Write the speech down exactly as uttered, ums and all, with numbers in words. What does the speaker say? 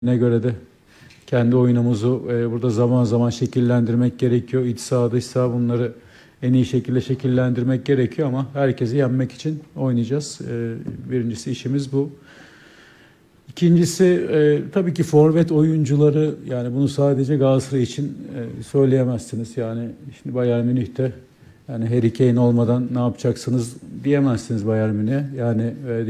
Ne göre de kendi oyunumuzu e, burada zaman zaman şekillendirmek gerekiyor. İç saha dış saha bunları en iyi şekilde şekillendirmek gerekiyor ama herkesi yenmek için oynayacağız. E, birincisi işimiz bu. İkincisi e, tabii ki forvet oyuncuları, yani bunu sadece Galatasaray için e, söyleyemezsiniz. Yani şimdi Bayern Münih'te yani Harry Kane olmadan ne yapacaksınız diyemezsiniz Bayern Münih'e. Yani e,